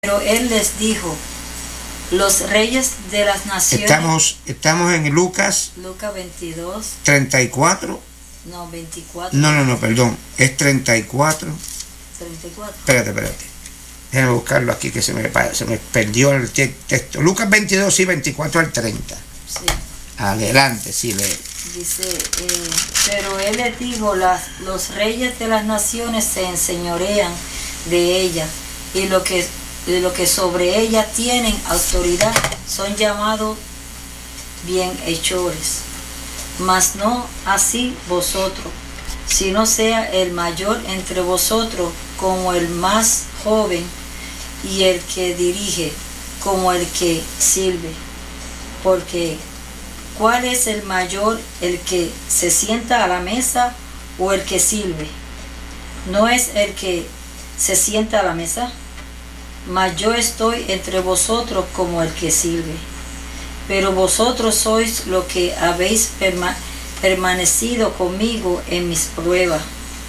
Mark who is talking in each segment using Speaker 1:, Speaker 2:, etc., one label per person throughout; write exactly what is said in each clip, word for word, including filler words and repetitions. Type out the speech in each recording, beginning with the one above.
Speaker 1: Pero él les dijo, los reyes de las naciones...
Speaker 2: Estamos, estamos en Lucas...
Speaker 1: Lucas veintidós...
Speaker 2: treinta y cuatro...
Speaker 1: No, veinticuatro...
Speaker 2: No, no, no, perdón. Es treinta y cuatro...
Speaker 1: treinta y cuatro...
Speaker 2: Espérate, espérate. Déjame buscarlo aquí que se me, se me perdió el texto. Lucas veintidós, sí, veinticuatro al treinta.
Speaker 1: Sí.
Speaker 2: Adelante, sí, lee.
Speaker 1: Dice, eh, pero él les dijo, las, los reyes de las naciones se enseñorean de ella, y lo que, de lo que sobre ella tienen autoridad son llamados bienhechores. Mas no así vosotros, sino sea el mayor entre vosotros como el más joven, y el que dirige como el que sirve. Porque ¿cuál es el mayor, el que se sienta a la mesa o el que sirve? ¿No es el que se sienta a la mesa? Mas yo estoy entre vosotros como el que sirve. Pero vosotros sois lo que habéis perma- permanecido conmigo en mis pruebas.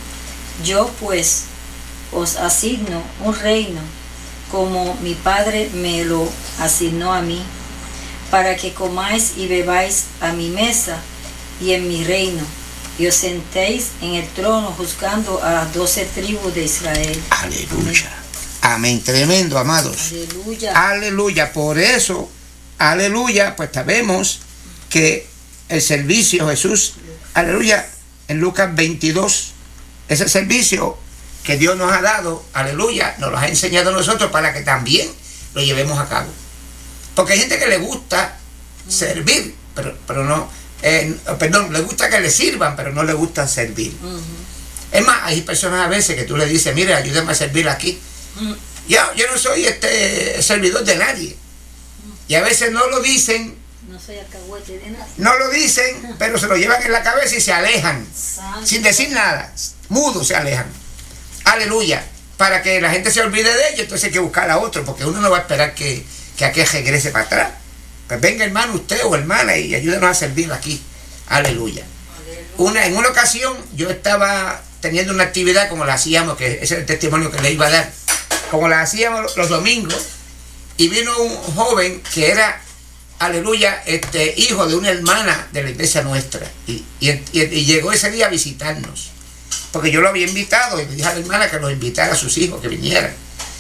Speaker 1: Yo pues os asigno un reino, como mi Padre me lo asignó a mí, para que comáis y bebáis a mi mesa y en mi reino, y os sentéis en el trono juzgando a las doce tribus de Israel.
Speaker 2: Aleluya. Amén. Amén. Tremendo, amados.
Speaker 1: Aleluya.
Speaker 2: Aleluya. Por eso, aleluya, pues sabemos que el servicio Jesús, aleluya, en Lucas veintidós, ese servicio que Dios nos ha dado, aleluya, nos lo ha enseñado a nosotros para que también lo llevemos a cabo. Porque hay gente que le gusta servir, pero, pero no, eh, perdón, le gusta que le sirvan, pero no le gusta servir. Uh-huh. Es más, hay personas a veces que tú le dices, mire, ayúdame a servir aquí. Uh-huh. Yo, yo no soy este servidor de nadie. Uh-huh. Y a veces no lo dicen.
Speaker 1: No soy alcahuete de nadie.
Speaker 2: No lo dicen, uh-huh, pero se lo llevan en la cabeza y se alejan. Santo. Sin decir nada, mudos se alejan. Aleluya. Para que la gente se olvide de ellos, entonces hay que buscar a otro, porque uno no va a esperar que que aquel regrese para atrás. Pues venga, hermano, usted o hermana, y ayúdenos a servir aquí. Aleluya. Aleluya. Una, en una ocasión yo estaba teniendo una actividad como la hacíamos, que ese es el testimonio que le iba a dar, como la hacíamos los domingos, y vino un joven que era, aleluya, este hijo de una hermana de la iglesia nuestra, y, y, y, y llegó ese día a visitarnos, porque yo lo había invitado, y le dije a la hermana que los invitara a sus hijos, que vinieran,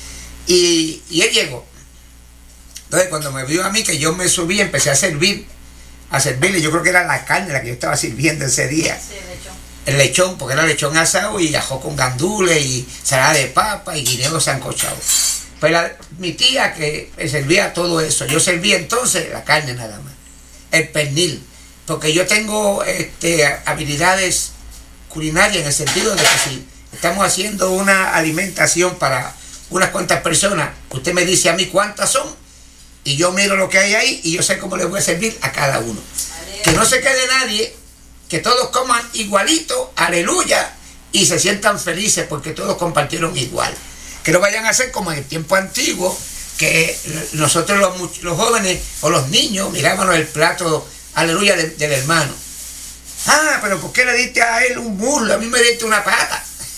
Speaker 2: y, y él llegó. Entonces, cuando me vio a mí, que yo me subí, empecé a servir, a servirle, yo creo que era la carne la que yo estaba sirviendo ese día.
Speaker 1: Sí, el lechón.
Speaker 2: El lechón, porque era lechón asado y ajo con gandules y salada de papa y guineo sancochado. Pues la, mi tía que servía todo eso, yo servía entonces la carne nada más, el pernil, porque yo tengo este, habilidades culinarias en el sentido de que si estamos haciendo una alimentación para unas cuantas personas, usted me dice a mí cuántas son, y yo miro lo que hay ahí y yo sé cómo le voy a servir a cada uno. Aleluya. Que no se quede nadie, que todos coman igualito, aleluya, y se sientan felices porque todos compartieron igual. Que no vayan a ser como en el tiempo antiguo, que nosotros los, los jóvenes o los niños mirábamos el plato, aleluya, de, del hermano. Ah, pero ¿por qué le diste a él un muslo? A mí me diste una pata.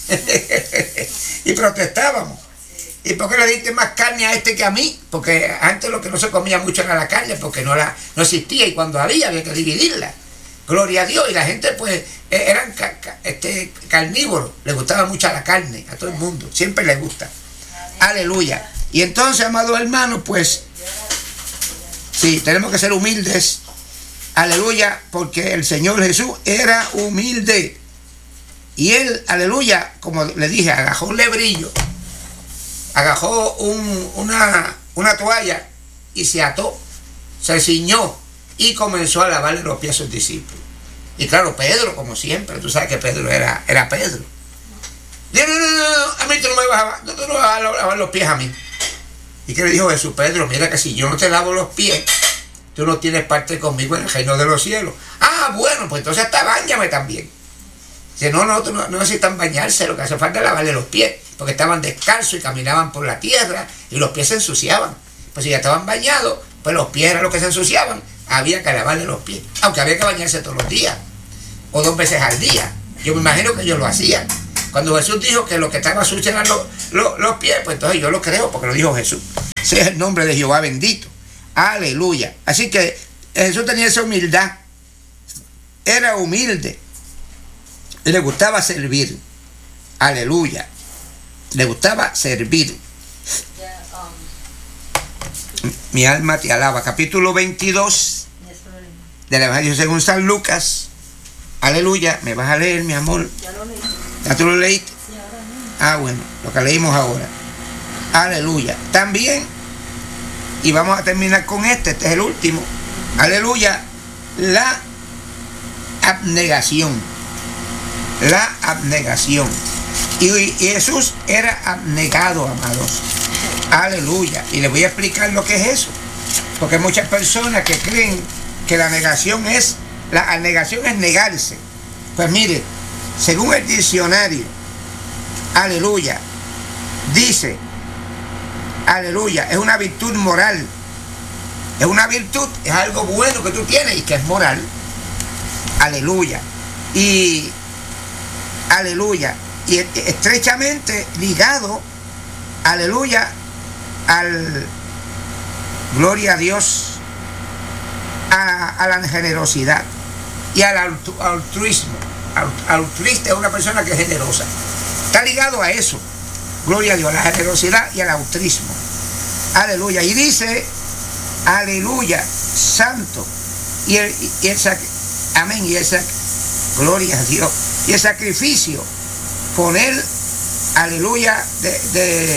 Speaker 2: Y protestábamos. ¿Y por qué le diste más carne a este que a mí? Porque antes lo que no se comía mucho era la carne, porque no, la, no existía, y cuando había había que dividirla. Gloria a Dios. Y la gente pues eran ca, ca, este, carnívoros, les gustaba mucho la carne, a todo el mundo, siempre les gusta. Aleluya. Y entonces, amados hermanos, pues sí, tenemos que ser humildes. Aleluya, porque el Señor Jesús era humilde. Y él, aleluya, como le dije, agajó un lebrillo, agajó un, una, una toalla y se ató, se ciñó y comenzó a lavarle los pies a sus discípulos. Y claro, Pedro, como siempre, tú sabes que Pedro era, era Pedro. Dijo, no, no, no, no, a mí tú no me vas a, no, tú no vas a lavar los pies a mí. ¿Y qué le dijo Jesús? Pedro, mira que si yo no te lavo los pies, tú no tienes parte conmigo en el reino de los cielos. Ah, bueno, pues entonces hasta báñame también. Dice, no, no, no, no necesitan bañarse, lo que hace falta es lavarle los pies, porque estaban descalzos y caminaban por la tierra y los pies se ensuciaban. Pues si ya estaban bañados, pues los pies eran los que se ensuciaban, había que lavarle los pies, aunque había que bañarse todos los días, o dos veces al día. Yo me imagino que ellos lo hacían. Cuando Jesús dijo que lo que estaba sucio eran los, los, los pies, pues entonces yo lo creo porque lo dijo Jesús. Ese es el nombre de Jehová bendito. Aleluya. Así que Jesús tenía esa humildad. Era humilde. Y le gustaba servir. Aleluya. Le gustaba servir. Mi alma te alaba. Capítulo veintidós del Evangelio según San Lucas. Aleluya. ¿Me vas a leer, mi amor?
Speaker 1: Ya lo leí.
Speaker 2: ¿Ya tú lo leíste?
Speaker 1: Sí, ahora mismo.
Speaker 2: Ah, bueno, lo que leímos ahora. Aleluya. También, y vamos a terminar con este, este es el último. Aleluya. La abnegación. La abnegación. Y, y Jesús era abnegado, amados. Aleluya. Y les voy a explicar lo que es eso. Porque hay muchas personas que creen que la negación es, la abnegación es negarse. Pues mire, según el diccionario, aleluya, dice, aleluya, es una virtud moral. Es una virtud, es algo bueno que tú tienes y que es moral. Aleluya. Y, aleluya, y estrechamente ligado, aleluya, al, gloria a Dios, a, a la generosidad y al altruismo. Altruista es una persona que es generosa. Está ligado a eso. Gloria a Dios, a la generosidad y al altruismo. Aleluya. Y dice, aleluya, santo. Y el, y el amén. Y esa, gloria a Dios. Y el sacrificio, poner, aleluya, de, de,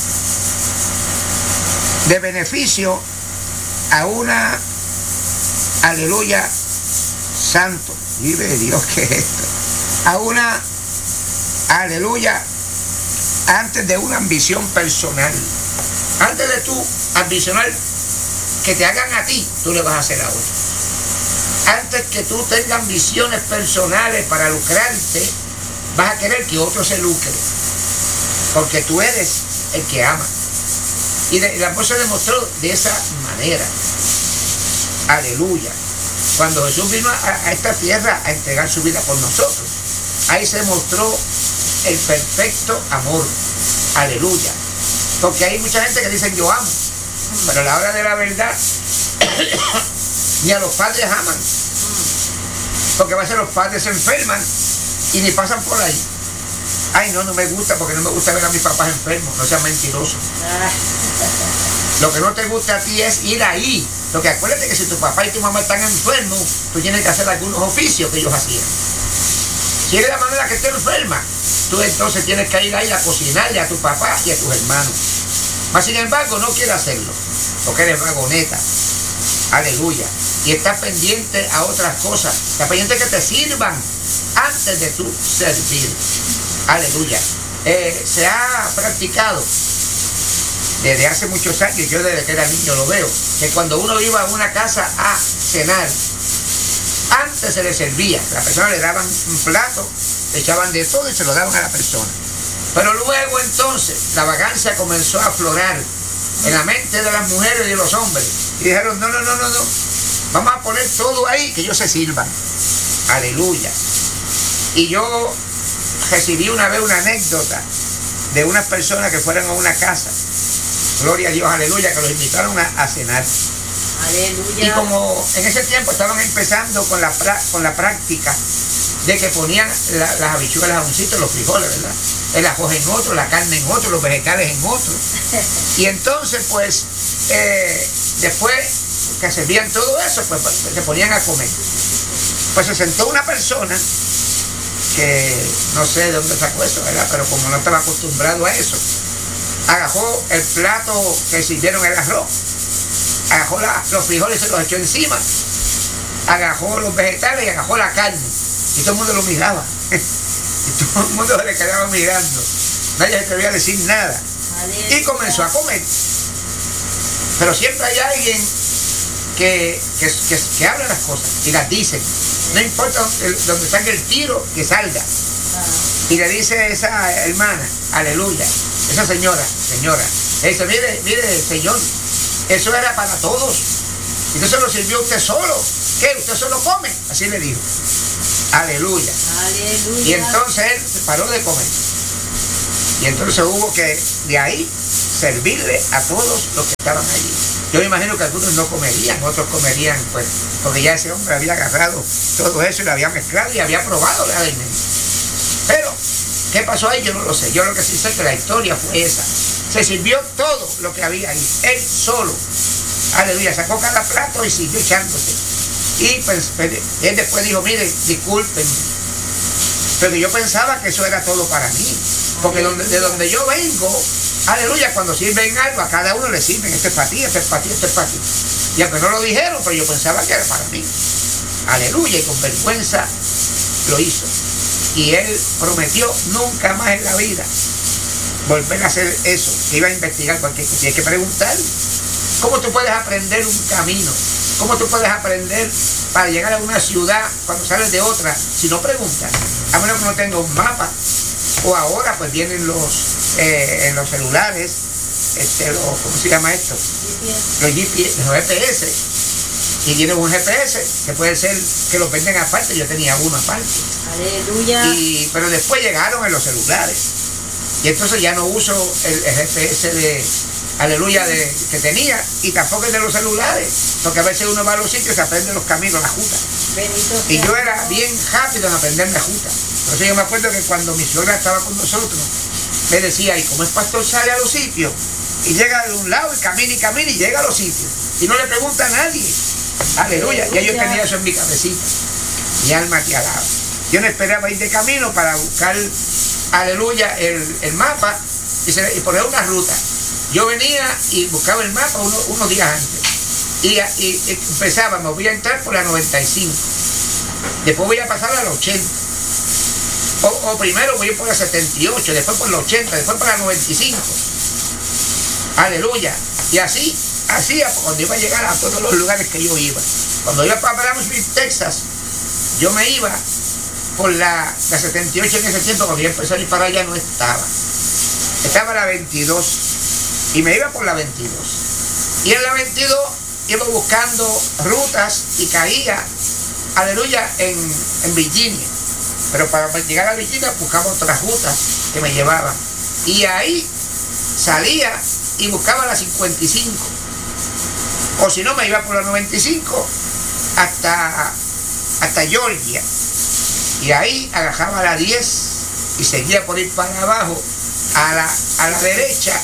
Speaker 2: de beneficio a una, aleluya, santo. Vive Dios, que es esto. A una, aleluya, antes de una ambición personal. Antes de tú ambicionar que te hagan a ti, tú le vas a hacer a otro. Antes que tú tengas ambiciones personales para lucrarte, vas a querer que otro se lucre. Porque tú eres el que ama. Y el amor se demostró de esa manera. Aleluya. Cuando Jesús vino a, a esta tierra a entregar su vida por nosotros, ahí se mostró el perfecto amor. Aleluya. Porque hay mucha gente que dice yo amo, pero a la hora de la verdad ni a los padres aman. Porque a veces los padres se enferman y ni pasan por ahí. Ay, no, no me gusta porque no me gusta ver a mis papás enfermos. No sean mentirosos. Lo que no te gusta a ti es ir ahí. Lo que acuérdate que si tu papá y tu mamá están enfermos, tú tienes que hacer algunos oficios que ellos hacían. Si eres la manera que esté enferma, tú entonces tienes que ir ahí a cocinarle a tu papá y a tus hermanos. Mas sin embargo, no quieres hacerlo, porque eres vagoneta. Aleluya. Y estás pendiente a otras cosas. Estás pendiente que te sirvan antes de tú servir. Aleluya. Eh, se ha practicado desde hace muchos años, yo desde que era niño lo veo, que cuando uno iba a una casa a cenar, antes se le servía, la persona le daban un plato, le echaban de todo y se lo daban a la persona. Pero luego entonces la vagancia comenzó a aflorar en la mente de las mujeres y de los hombres. Y dijeron, no, no, no, no, no, vamos a poner todo ahí, que ellos se sirvan. Aleluya. Y yo recibí una vez una anécdota de unas personas que fueron a una casa. Gloria a Dios, aleluya, que los invitaron a, a cenar.
Speaker 1: Aleluya.
Speaker 2: Y como en ese tiempo estaban empezando con la, con la práctica de que ponían la, las habichuelas a un sitio, los frijoles, ¿verdad? El ajo en otro, la carne en otro, los vegetales en otro. Y entonces, pues, eh, después que servían todo eso, pues, pues se ponían a comer. Pues se sentó una persona que no sé de dónde sacó eso, ¿verdad? Pero como no estaba acostumbrado a eso, agarró el plato que sirvieron el arroz, agarró la, los frijoles y se los echó encima, agarró los vegetales y agarró la carne. Y todo el mundo lo miraba. Y todo el mundo se le quedaba mirando. Nadie se atrevía a decir nada. Y comenzó a comer. Pero siempre hay alguien que, que, que, que habla las cosas y las dice. No importa donde, donde salga el tiro, que salga. Y le dice esa hermana, aleluya, esa señora, señora, le dice, mire, mire, señor, eso era para todos. Entonces lo sirvió usted solo. ¿Qué? ¿Usted solo come? Así le dijo. Aleluya.
Speaker 1: Aleluya.
Speaker 2: Y entonces él se paró de comer. Y entonces hubo que de ahí servirle a todos los que estaban allí. Yo me imagino que algunos no comerían, otros comerían, pues, porque ya ese hombre había agarrado todo eso y lo había mezclado y había probado el alimento. Pero, ¿qué pasó ahí? Yo no lo sé. Yo lo que sí sé es que la historia fue esa. Se sirvió todo lo que había ahí, él solo. Aleluya, sacó cada plato y siguió echándose. Y pues, él después dijo, mire, disculpen, pero yo pensaba que eso era todo para mí. Porque donde, de donde yo vengo, aleluya, cuando sirven algo, a cada uno le sirven, este es para ti, este es para ti, este es para ti. Y aunque no lo dijeron, pero yo pensaba que era para mí. Aleluya, y con vergüenza lo hizo. Y él prometió nunca más en la vida volver a hacer eso, que iba a investigar cualquier cosa. Y hay que preguntar, ¿cómo tú puedes aprender un camino? ¿Cómo tú puedes aprender para llegar a una ciudad cuando sales de otra si no preguntas? A menos que no tenga un mapa. O ahora pues vienen los eh, en los celulares, este, los, ¿cómo se llama esto? Los G P S, los G P S. Y tiene un G P S que puede ser que lo venden aparte, yo tenía uno aparte.
Speaker 1: Aleluya.
Speaker 2: Y, pero después llegaron en los celulares. Y entonces ya no uso el, el G P S de, aleluya, de, que tenía, y tampoco el de los celulares. Porque a veces uno va a los sitios y se aprende los caminos, la juta. Y yo era bien rápido en aprender la juta. Por eso yo me acuerdo que cuando mi suegra estaba con nosotros, me decía, y como es pastor sale a los sitios, y llega de un lado y camina y camina y llega a los sitios. Y no le pregunta a nadie. Aleluya. Ya yo tenía eso en mi cabecita. Mi alma te alaba. Yo no esperaba ir de camino para buscar, aleluya, el, el mapa y, se, y poner una ruta. Yo venía y buscaba el mapa uno, unos días antes. Y, y, y empezaba, me voy a entrar por la noventa y cinco. Después voy a pasar a la ochenta. O, o primero voy a ir por la setenta y ocho, después por la ochenta, después por la noventa y cinco. Aleluya. Y así, así cuando iba a llegar a todos los lugares que yo iba. Cuando iba para Brownsville, Texas, yo me iba por la, la setenta y ocho en ese tiempo, cuando yo empecé a ir para allá no estaba. Estaba la veintidós y me iba por la veintidós. Y en la veintidós iba buscando rutas y caía, aleluya, en, en Virginia. Pero para llegar a Virginia buscaba otras rutas que me llevaban. Y ahí salía y buscaba la cincuenta y cinco. O si no, me iba por la noventa y cinco hasta, hasta Georgia. Y ahí agarraba la diez y seguía por ir para abajo a la, a la derecha.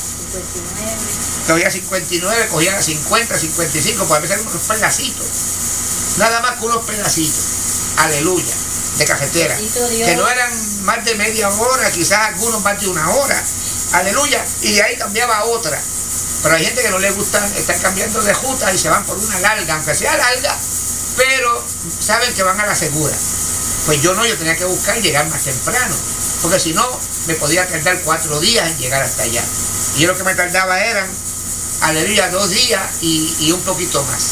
Speaker 2: Cogía cincuenta y nueve, cogía la cincuenta, cincuenta y cinco, por a veces unos pedacitos. Nada más que unos pedacitos. Aleluya. De carretera. Que no eran más de media hora, quizás algunos más de una hora. Aleluya. Y de ahí cambiaba a otra. Pero hay gente que no le gusta estar cambiando de ruta y se van por una larga, aunque sea larga, pero saben que van a la segura. Pues yo no, yo tenía que buscar llegar más temprano, porque si no, me podía tardar cuatro días en llegar hasta allá. Y yo lo que me tardaba eran, aleluya, dos días y, y un poquito más,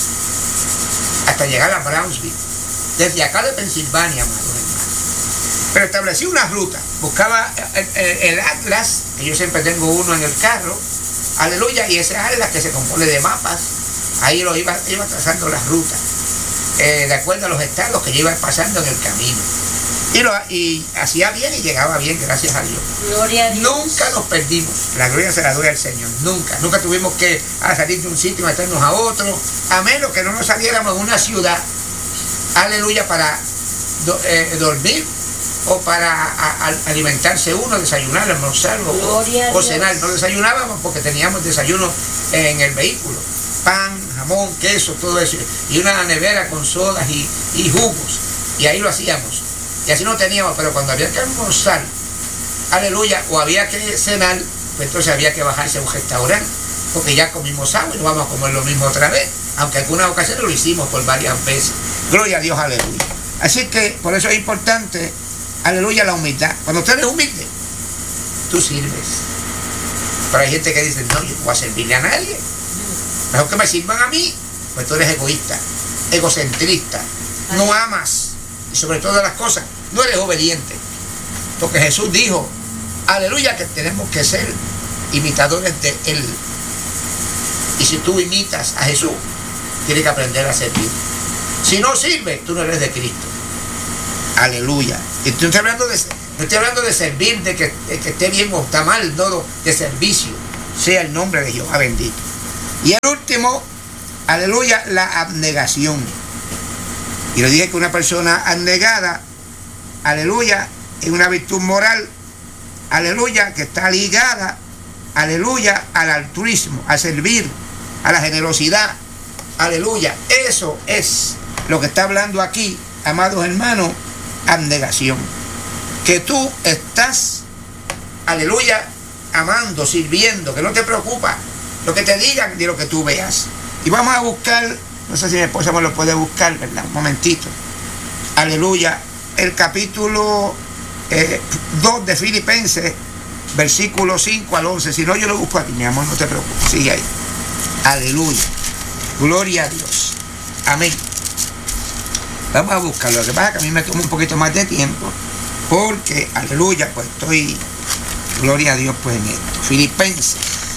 Speaker 2: hasta llegar a Brownsville, desde acá de Pensilvania, amados hermanos. Pero establecí una ruta, buscaba el, el, el atlas, que yo siempre tengo uno en el carro, aleluya, y ese atlas que se compone de mapas, ahí lo iba, iba trazando las rutas. Eh, de acuerdo a los estados que yo iba pasando en el camino. Y, lo, y hacía bien y llegaba bien, gracias a Dios.
Speaker 1: Gloria a Dios.
Speaker 2: Nunca nos perdimos. La gloria se la doy al Señor. Nunca. Nunca tuvimos que a salir de un sitio y meternos a otro. A menos que no nos saliéramos en una ciudad, aleluya, para do, eh, dormir o para a, a, alimentarse uno, desayunar, almorzar o, o cenar. No desayunábamos porque teníamos desayuno en el vehículo. Pan, jamón, queso, todo eso, y una nevera con sodas y, y jugos, y ahí lo hacíamos, y así no teníamos. Pero cuando había que almorzar, aleluya, o había que cenar, pues entonces había que bajarse a un restaurante, porque ya comimos agua y no vamos a comer lo mismo otra vez, aunque en algunas ocasiones lo hicimos por varias veces. Gloria a Dios, aleluya. Así que por eso es importante, aleluya, la humildad. Cuando usted es humilde, tú sirves. Pero hay gente que dice, no, yo no voy a servirle a nadie. Mejor que me sirvan a mí. Pues tú eres egoísta, egocentrista, no amas, y sobre todas las cosas, no eres obediente. Porque Jesús dijo, aleluya, que tenemos que ser imitadores de Él. Y si tú imitas a Jesús, tienes que aprender a servir. Si no sirves, tú no eres de Cristo. Aleluya. Y estoy hablando de, No estoy hablando de servir, de que, de que esté bien o está mal, no, no, de servicio. Sea el nombre de Jehová bendito. Y el último, aleluya, la abnegación. Y le dije que una persona abnegada, aleluya, es una virtud moral, aleluya, que está ligada, aleluya, al altruismo, a servir, a la generosidad, aleluya. Eso es lo que está hablando aquí, amados hermanos, abnegación. Que tú estás, aleluya, amando, sirviendo, que no te preocupa lo que te digan ni lo que tú veas. Y vamos a buscar, no sé si mi esposa me lo puede buscar, ¿verdad? Un momentito. Aleluya. El capítulo eh, dos de Filipenses, versículo cinco al once. Si no, yo lo busco aquí, mi amor, no te preocupes. Sigue ahí. Aleluya. Gloria a Dios. Amén. Vamos a buscarlo. Lo que pasa es que a mí me toma un poquito más de tiempo, porque, aleluya, pues estoy, gloria a Dios, pues en esto. Filipenses.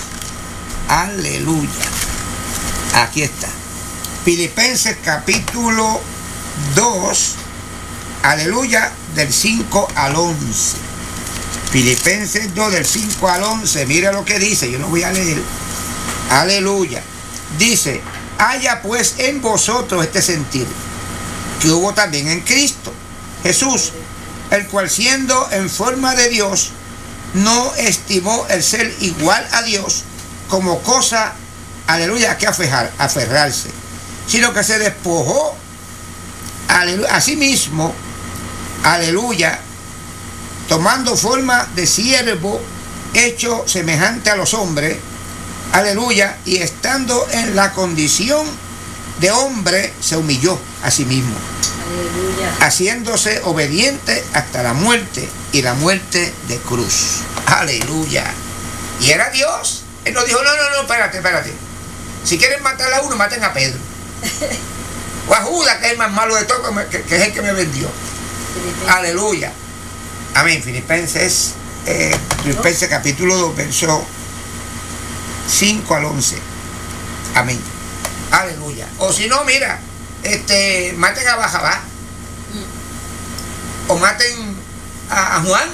Speaker 2: Aleluya. Aquí está. Filipenses capítulo dos. Aleluya, del cinco al once. Filipenses dos, del cinco al once. Mira lo que dice, yo lo voy a leer. Aleluya. Dice: haya pues en vosotros este sentir que hubo también en Cristo Jesús, el cual siendo en forma de Dios, no estimó el ser igual a Dios como cosa, aleluya, que aferrar, aferrarse, sino que se despojó aleluya, a sí mismo, aleluya, tomando forma de siervo, hecho semejante a los hombres, aleluya, y estando en la condición de hombre, se humilló a sí mismo, aleluya, haciéndose obediente hasta la muerte, y la muerte de cruz. Aleluya. Y era Dios. Él nos dijo: no, no, no, espérate, espérate. Si quieren matar a uno, maten a Pedro. O a Judas, que es el más malo de todo, que, que es el que me vendió. Aleluya. Amén. Filipenses, eh, Filipenses capítulo dos, verso cinco al once. Amén. Aleluya. O si no, mira, este, maten a Barrabás. O maten a, a Juan.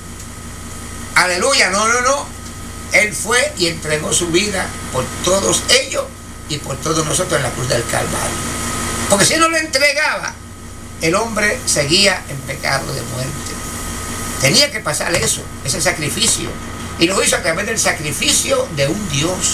Speaker 2: Aleluya. No, no, no. Él fue y entregó su vida por todos ellos y por todos nosotros en la cruz del Calvario. Porque si no lo entregaba, el hombre seguía en pecado de muerte. Tenía que pasar eso, ese sacrificio. Y lo hizo a través del sacrificio de un Dios.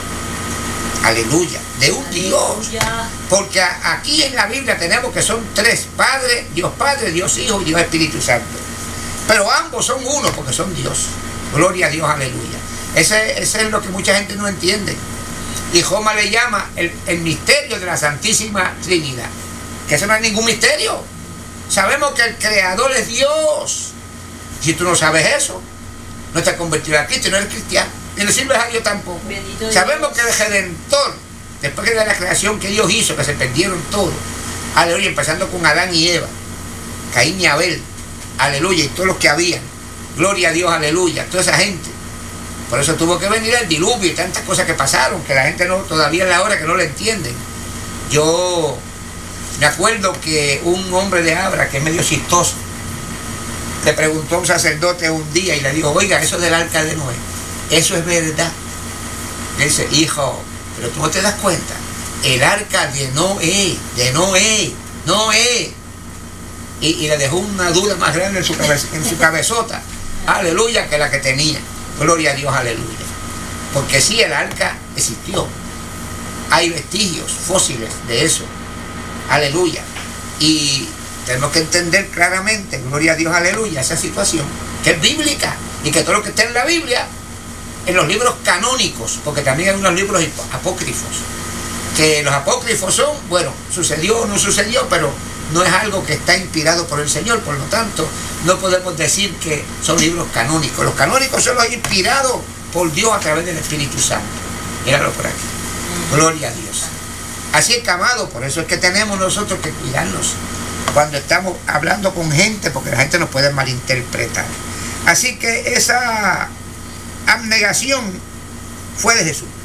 Speaker 2: Aleluya, de un Aleluya. Dios. Porque aquí en la Biblia tenemos que son tres: Padre, Dios Padre, Dios Hijo y Dios Espíritu Santo. Pero ambos son uno porque son Dios. Gloria a Dios, aleluya. Ese, ese es lo que mucha gente no entiende. Y Joma le llama el, el misterio de la Santísima Trinidad. Que eso no es ningún misterio. Sabemos que el Creador es Dios. Si tú no sabes eso, no te has convertido a Cristo, no eres cristiano. Y no sirves a Dios tampoco. Bendito Sabemos Dios. Que el Redentor, después de la creación que Dios hizo, que se perdieron todos, aleluya, empezando con Adán y Eva, Caín y Abel, aleluya, y todos los que habían, gloria a Dios, aleluya, toda esa gente. Por eso tuvo que venir el diluvio y tantas cosas que pasaron, que la gente no, todavía es la hora que no lo entienden. Yo me acuerdo que un hombre de Abra, que es medio chistoso, le preguntó a un sacerdote un día y le dijo: oiga, eso del arca de Noé, eso es verdad. Le dice: hijo, pero tú no te das cuenta, el arca de Noé, de Noé, Noé. Y, y le dejó una duda más grande en su, cabeza, en su cabezota, aleluya, que la que tenía. Gloria a Dios, aleluya. Porque sí, el arca existió. Hay vestigios fósiles de eso. Aleluya. Y tenemos que entender claramente, gloria a Dios, aleluya, esa situación, que es bíblica. Y que todo lo que está en la Biblia, en los libros canónicos, porque también hay unos libros apócrifos, que los apócrifos son, bueno, sucedió o no sucedió, pero no es algo que está inspirado por el Señor, por lo tanto, no podemos decir que son libros canónicos. Los canónicos son los inspirados por Dios a través del Espíritu Santo. Míralo por aquí. Gloria a Dios. Así es que, amado, por eso es que tenemos nosotros que cuidarnos cuando estamos hablando con gente, porque la gente nos puede malinterpretar. Así que esa abnegación fue de Jesús.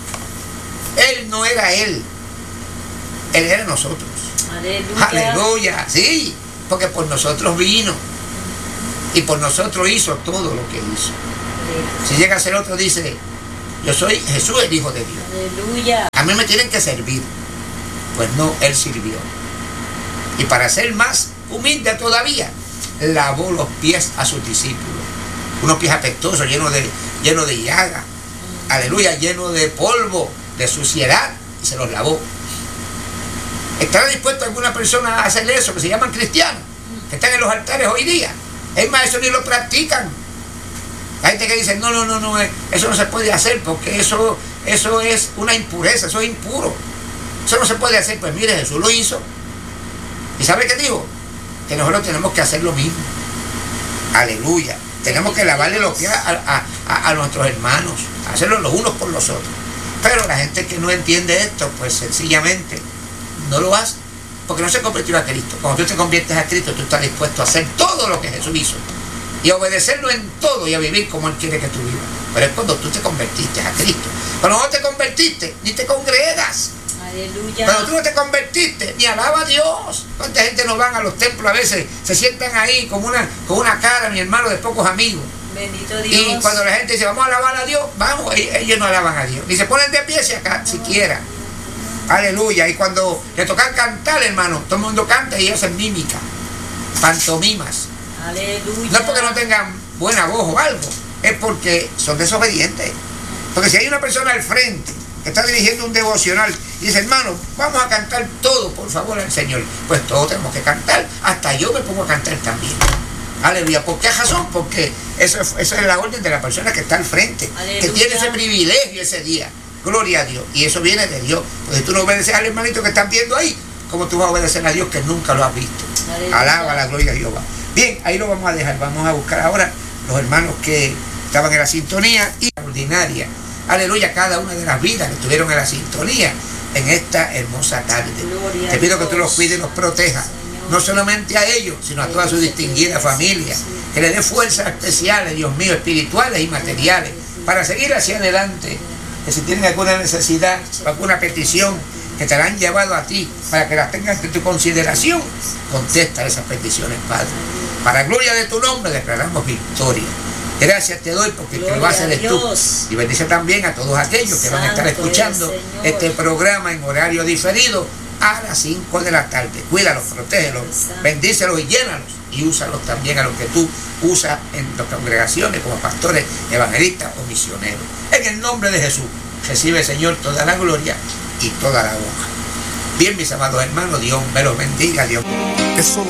Speaker 2: Él no era Él, Él era nosotros. Aleluya. Aleluya, sí, porque por nosotros vino. Y por nosotros hizo todo lo que hizo. Si llega a ser otro, dice, yo soy Jesús, el Hijo de Dios.
Speaker 1: Aleluya.
Speaker 2: A mí me tienen que servir. Pues no, Él sirvió. Y para ser más humilde todavía, lavó los pies a sus discípulos. Unos pies apestosos, llenos de, llenos de llaga. Aleluya, llenos de polvo, de suciedad. Y se los lavó. ¿Estará dispuesto alguna persona a hacer eso, que se llaman cristianos, que están en los altares hoy día? Es más, eso ni lo practican. Hay gente que dice, no, no, no, no, eso no se puede hacer porque eso, eso es una impureza, eso es impuro. Eso no se puede hacer. Pues mire, Jesús lo hizo. ¿Y sabe qué dijo? Que nosotros tenemos que hacer lo mismo. Aleluya. Tenemos que lavarle los pies a, a, a, a nuestros hermanos, hacerlo los unos por los otros. Pero la gente que no entiende esto, pues sencillamente no lo hace, porque no se convirtió a Cristo. Cuando tú te conviertes a Cristo, tú estás dispuesto a hacer todo lo que Jesús hizo y a obedecerlo en todo y a vivir como Él quiere que tú vivas. Pero es cuando tú te convertiste a Cristo. Cuando no te convertiste, ni te congregas.
Speaker 1: Aleluya.
Speaker 2: Cuando tú no te convertiste, ni alaba a Dios. ¿Cuánta gente no van a los templos a veces? Se sientan ahí con una, con una cara, mi hermano, de pocos amigos.
Speaker 1: Bendito Dios.
Speaker 2: Y cuando la gente dice, vamos a alabar a Dios, vamos, ellos no alaban a Dios. Ni se ponen de pie si acá, siquiera. Aleluya. Y cuando le tocan cantar, hermano, todo el mundo canta y ellos hacen mímica, pantomimas.
Speaker 1: Aleluya.
Speaker 2: No es porque no tengan buena voz o algo, es porque son desobedientes. Porque si hay una persona al frente que está dirigiendo un devocional y dice, hermano, vamos a cantar todo, por favor, al Señor, pues todos tenemos que cantar. Hasta yo me pongo a cantar también. Aleluya. ¿Por qué razón? Porque eso es, eso es la orden de la persona que está al frente. Aleluya. Que tiene ese privilegio ese día. Gloria a Dios. Y eso viene de Dios. Porque si tú no obedeces al hermanito que están viendo ahí, ¿cómo tú vas a obedecer a Dios que nunca lo has visto? Aleluya. Alaba la gloria de Jehová. Bien, ahí lo vamos a dejar. Vamos a buscar ahora los hermanos que estaban en la sintonía y ordinaria. Aleluya, cada una de las vidas que estuvieron en la sintonía en esta hermosa tarde. Gloria. Te pido que tú los cuides y los protejas. No solamente a ellos, sino a toda su distinguida familia. Que le dé fuerzas especiales, Dios mío, espirituales y materiales, para seguir hacia adelante. Que si tienen alguna necesidad, alguna petición, que te la han llevado a ti, para que las tengas en tu consideración, contesta esas peticiones, Padre. Para gloria de tu nombre declaramos victoria. Gracias te doy porque el que lo hace eres tú. Y bendice también a todos aquellos que van a estar escuchando este programa en horario diferido a las cinco de la tarde. Cuídalos, protégelos, bendícelos y llénalos. Y úsalos también a los que tú usas en las congregaciones como pastores, evangelistas o misioneros. En el nombre de Jesús, recibe, Señor, toda la gloria y toda la honra. Bien, mis amados hermanos, Dios me los bendiga. Dios.